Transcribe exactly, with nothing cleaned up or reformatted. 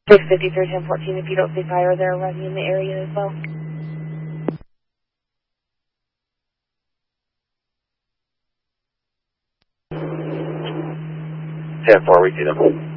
six fifty-three, ten fourteen, if you don't see fire there running in the area as well. ten four, we see them.